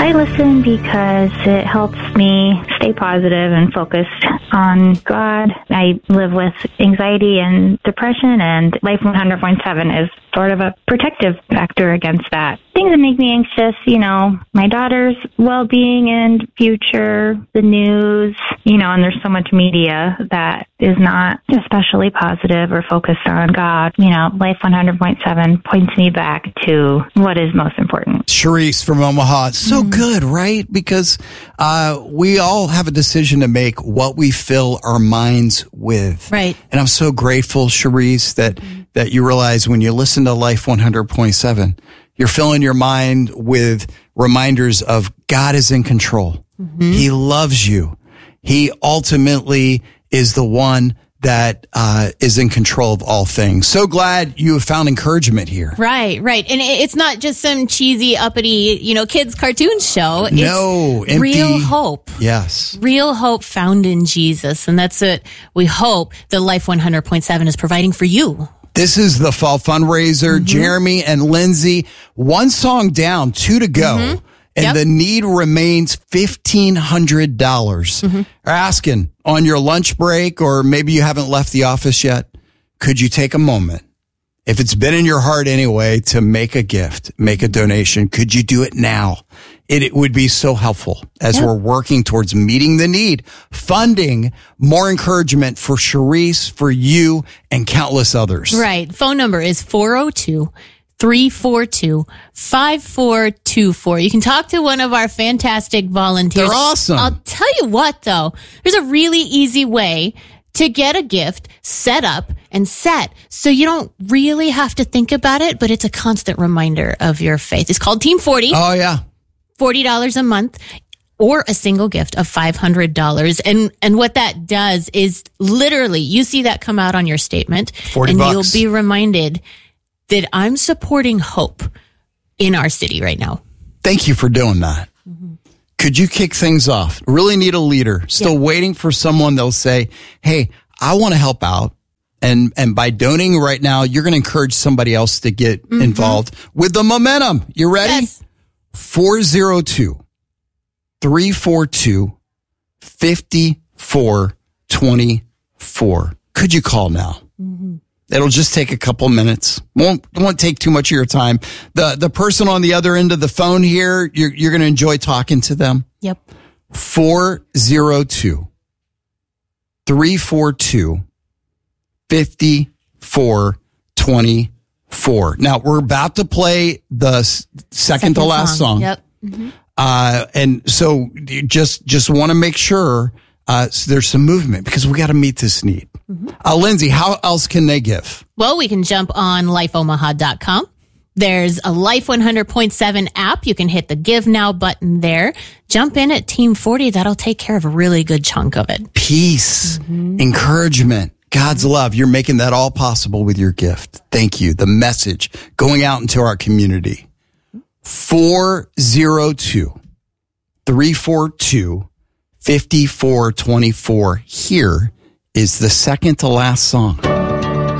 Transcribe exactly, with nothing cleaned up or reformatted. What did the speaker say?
I listen because it helps me stay positive and focused on God. I live with anxiety and depression, and Life one hundred point seven is sort of a protective factor against that. Things that make me anxious, you know, my daughter's well-being and future, the news, you know, and there's so much media that is not especially positive or focused on God. You know, Life one hundred point seven points me back to what is most important. Charisse from Omaha. So mm-hmm. good, right? Because uh, we all have a decision to make what we fill our minds with. Right. And I'm so grateful, Charisse, that, mm-hmm. that you realize when you listen to Life one hundred point seven, you're filling your mind with reminders of God is in control. Mm-hmm. He loves you. He ultimately is the one that uh, is in control of all things. So glad you have found encouragement here. Right, right. And it's not just some cheesy, uppity, you know, kids cartoon show. No, it's empty. Real hope. Yes. Real hope found in Jesus. And that's what we hope the Life one hundred point seven is providing for you. This is the fall fundraiser. Mm-hmm. Jeremy and Lindsay, one song down, two to go. Mm-hmm. And yep. the need remains fifteen hundred dollars. Mm-hmm. They're asking on your lunch break, or maybe you haven't left the office yet, could you take a moment, if it's been in your heart anyway, to make a gift, make a donation? Could you do it now? It, it would be so helpful as yep. we're working towards meeting the need, funding more encouragement for Charisse, for you, and countless others. Right. Phone number is four oh two, three four two, five four two four. You can talk to one of our fantastic volunteers. They're awesome. I'll tell you what, though, there's a really easy way to get a gift set up and set so you don't really have to think about it, but it's a constant reminder of your faith. It's called Team forty. Oh, yeah. forty dollars a month or a single gift of five hundred dollars. And and what that does is literally, you see that come out on your statement, forty and bucks. You'll be reminded that I'm supporting hope in our city right now. Thank you for doing that. Mm-hmm. Could you kick things off? Really need a leader. Still yeah. waiting for someone that'll say, hey, I want to help out. And and by donating right now, you're going to encourage somebody else to get mm-hmm. involved with the momentum. You ready? Yes. four oh two, three four two, five four two four. Could you call now? Mm-hmm. It'll just take a couple minutes. Won't won't take too much of your time. The the person on the other end of the phone here, you're you're going to enjoy talking to them. Yep. four oh two, three four two, five four two four. Now, we're about to play the second, second to last song. song. Yep. Mm-hmm. Uh, and so you just just want to make sure uh, so there's some movement because we got to meet this need. Mm-hmm. Uh, Lindsay, how else can they give? Well, we can jump on life omaha dot com. There's a Life one hundred point seven app. You can hit the Give Now button there. Jump in at Team forty. That'll take care of a really good chunk of it. Peace, mm-hmm. encouragement, God's love. You're making that all possible with your gift. Thank you. The message going out into our community. four oh two, three four two, five four two four. Here is the second to last song.